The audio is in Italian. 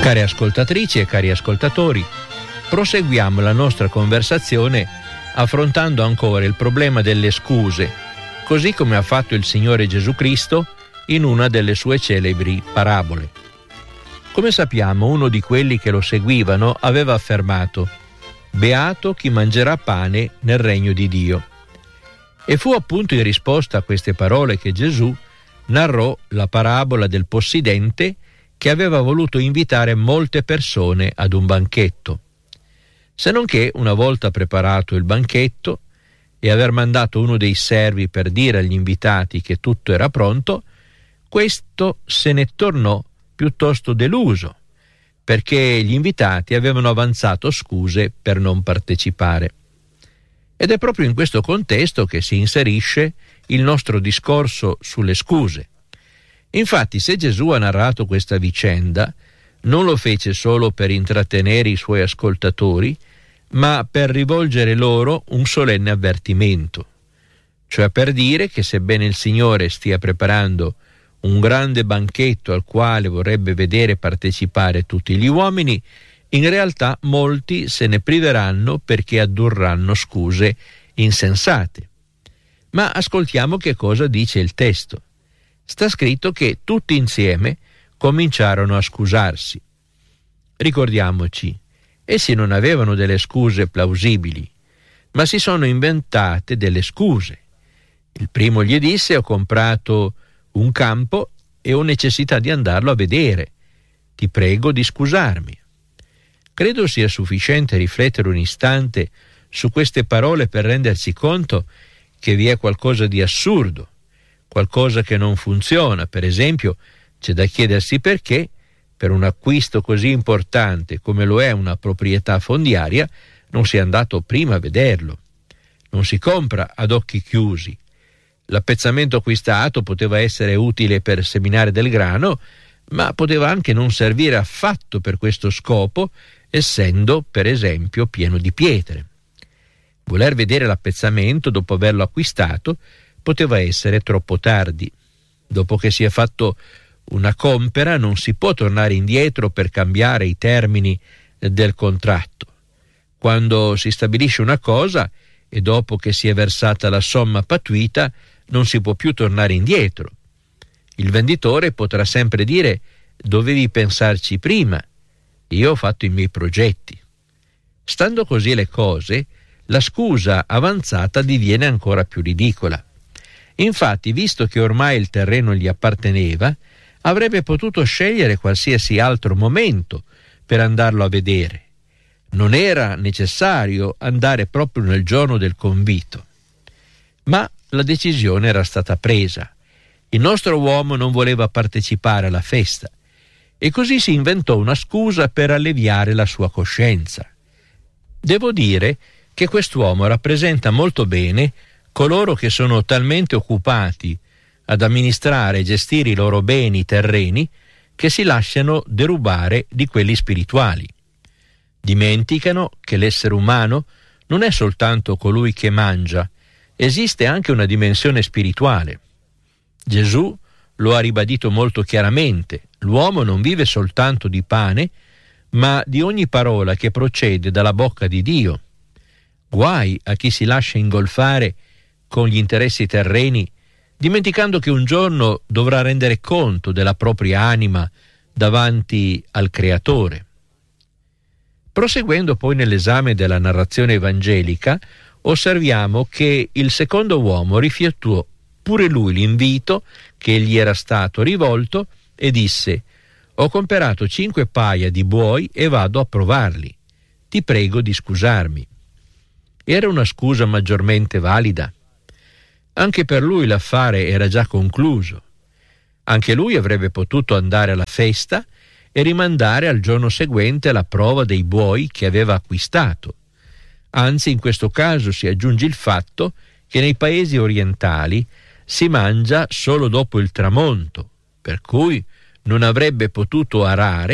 Care ascoltatrici e cari ascoltatori, proseguiamo la nostra conversazione affrontando ancora il problema delle scuse, così come ha fatto il Signore Gesù Cristo in una delle sue celebri parabole. Come sappiamo, uno di quelli che lo seguivano aveva affermato: «Beato chi mangerà pane nel regno di Dio». E fu appunto in risposta a queste parole che Gesù narrò la parabola del possidente che aveva voluto invitare molte persone ad un banchetto. Se non che, una volta preparato il banchetto e aver mandato uno dei servi per dire agli invitati che tutto era pronto, questo se ne tornò piuttosto deluso, perché gli invitati avevano avanzato scuse per non partecipare. Ed è proprio in questo contesto che si inserisce il nostro discorso sulle scuse. Infatti, se Gesù ha narrato questa vicenda, non lo fece solo per intrattenere i suoi ascoltatori, ma per rivolgere loro un solenne avvertimento, cioè per dire che sebbene il Signore stia preparando un grande banchetto al quale vorrebbe vedere partecipare tutti gli uomini, in realtà molti se ne priveranno perché addurranno scuse insensate. Ma ascoltiamo che cosa dice il testo. Sta scritto che tutti insieme cominciarono a scusarsi. Ricordiamoci, essi non avevano delle scuse plausibili, ma si sono inventate delle scuse. Il primo gli disse: «Ho comprato un campo e ho necessità di andarlo a vedere. Ti prego di scusarmi». Credo sia sufficiente riflettere un istante su queste parole per rendersi conto che vi è qualcosa di assurdo, qualcosa che non funziona. Per esempio, c'è da chiedersi perché, per un acquisto così importante come lo è una proprietà fondiaria, non si è andato prima a vederlo. Non si compra ad occhi chiusi. L'appezzamento acquistato poteva essere utile per seminare del grano, ma poteva anche non servire affatto per questo scopo, essendo, per esempio, pieno di pietre. Voler vedere l'appezzamento dopo averlo acquistato poteva essere troppo tardi. Dopo che si è fatto una compera non si può tornare indietro per cambiare i termini del contratto. Quando si stabilisce una cosa e dopo che si è versata la somma pattuita non si può più tornare indietro. Il venditore potrà sempre dire: «Dovevi pensarci prima, io ho fatto i miei progetti». Stando così le cose, la scusa avanzata diviene ancora più ridicola. Infatti, visto che ormai il terreno gli apparteneva, avrebbe potuto scegliere qualsiasi altro momento per andarlo a vedere. Non era necessario andare proprio nel giorno del convito. Ma la decisione era stata presa. Il nostro uomo non voleva partecipare alla festa e così si inventò una scusa per alleviare la sua coscienza. Devo dire che quest'uomo rappresenta molto bene coloro che sono talmente occupati ad amministrare e gestire i loro beni terreni che si lasciano derubare di quelli spirituali. Dimenticano che l'essere umano non è soltanto colui che mangia, esiste anche una dimensione spirituale. Gesù lo ha ribadito molto chiaramente: l'uomo non vive soltanto di pane, ma di ogni parola che procede dalla bocca di Dio. Guai a chi si lascia ingolfare con gli interessi terreni, dimenticando che un giorno dovrà rendere conto della propria anima davanti al Creatore. Proseguendo poi nell'esame della narrazione evangelica, osserviamo che il secondo uomo rifiutò pure lui l'invito che gli era stato rivolto e disse: «Ho comperato 5 paia di buoi e vado a provarli. Ti prego di scusarmi». Era una scusa maggiormente valida. Anche per lui l'affare era già concluso. Anche lui avrebbe potuto andare alla festa e rimandare al giorno seguente la prova dei buoi che aveva acquistato. Anzi, in questo caso si aggiunge il fatto che nei paesi orientali si mangia solo dopo il tramonto, per cui non avrebbe potuto arare